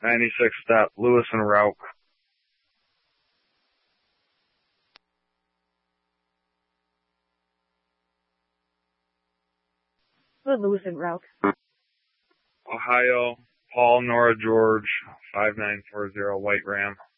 96 step, Lewis and Route. Lewis and Route. Ohio, Paul, Nora, George, 5940, White Ram.